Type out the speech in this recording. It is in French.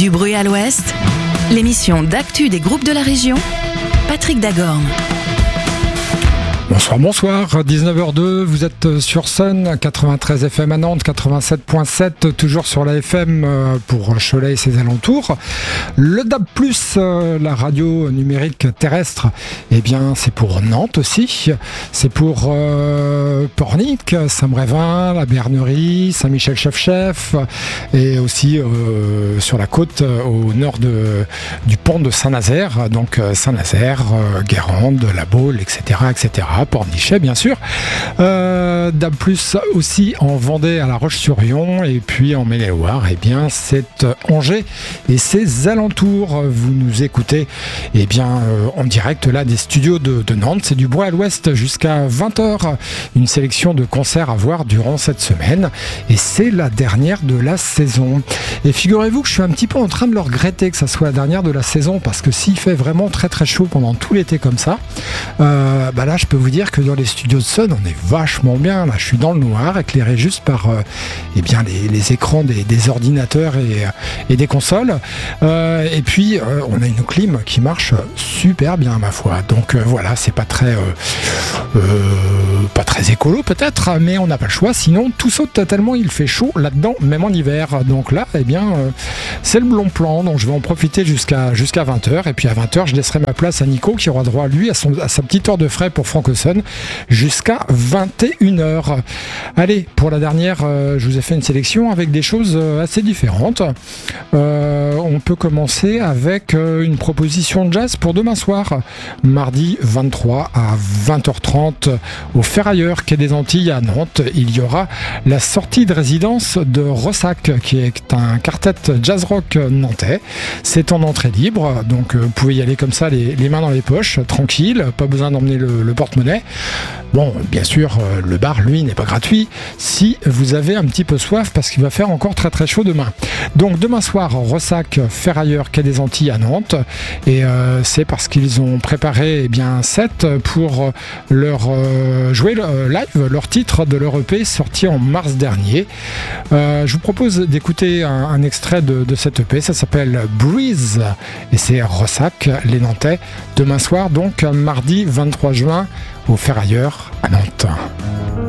Du bruit à l'ouest, l'émission d'actu des groupes de la région, Patrick Dagorn. Bonsoir, 19h02, vous êtes sur Sun, 93 FM à Nantes, 87.7, toujours sur la FM pour Cholet et ses alentours. Le DAB+, la radio numérique terrestre, eh bien c'est pour Nantes aussi, c'est pour Pornic, Saint-Brévin, la Bernerie, Saint-Michel-Chef-Chef, et aussi sur la côte au nord du pont de Saint-Nazaire, donc Saint-Nazaire, Guérande, La Baule, etc., etc., Pornichet bien sûr, DAB+, aussi en Vendée à La Roche-sur-Yon, et puis en Maine-et-Loire, eh bien c'est Angers et ses alentours. Vous nous écoutez eh bien en direct là des studios de Nantes. C'est du bruit à l'ouest jusqu'à 20h, une sélection de concerts à voir durant cette semaine, et c'est la dernière de la saison. Et figurez-vous que je suis un petit peu en train de le regretter que ça soit la dernière de la saison, parce que s'il fait vraiment très très chaud pendant tout l'été comme ça, là je peux vous dire que dans les studios de Sun on est vachement bien. Là je suis dans le noir, éclairé juste par les écrans des ordinateurs et des consoles, et puis on a une clim qui marche super bien ma foi, donc voilà, c'est pas très écolo peut-être, mais on n'a pas le choix, sinon tout saute tellement il fait chaud là-dedans, même en hiver. Donc là c'est le bon plan, donc je vais en profiter jusqu'à 20h, et puis à 20h je laisserai ma place à Nico qui aura droit lui à sa petite heure de frais pour Francosun jusqu'à 21h. Allez, pour la dernière, je vous ai fait une sélection avec des choses assez différentes. On peut commencer avec une proposition de jazz pour demain soir, mardi 23 à 20h30 au Ferrailleur, quai des Antilles à Nantes. Il y aura la sortie de résidence de Rossac, qui est un quartet jazz rock nantais. C'est en entrée libre, donc vous pouvez y aller comme ça, les mains dans les poches, tranquille, pas besoin d'emmener le porte-monnaie. Bon, bien sûr, le bar, lui, n'est pas gratuit si vous avez un petit peu soif, parce qu'il va faire encore très très chaud demain. Donc demain soir, Rossac, Ferrailleur, quai des Antilles à Nantes, et c'est parce qu'ils ont préparé un set pour leur jouer live leur titre de leur EP sorti en mars dernier. Je vous propose d'écouter un extrait de cette EP, ça s'appelle Breeze, et c'est Rossac, les Nantais, demain soir, donc mardi 23 juin au Ferrailleur à Nantes.